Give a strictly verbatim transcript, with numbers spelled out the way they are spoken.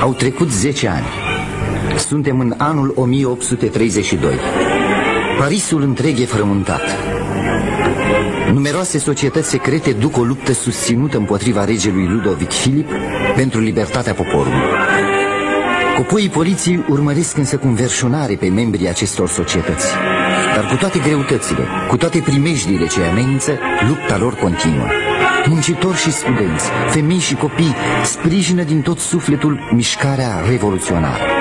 Au trecut zece ani. Suntem în anul o mie opt sute treizeci și doi. Parisul întreg e frământat. Numeroase societăți secrete duc o luptă susținută împotriva regelui Ludovic Filip pentru libertatea poporului. Copoii poliției urmăresc însă cu înverșunare pe membrii acestor societăți. Dar cu toate greutățile, cu toate primejdiile ce amenință, lupta lor continuă. Muncitori și studenți, femei și copii sprijină din tot sufletul mișcarea revoluționară.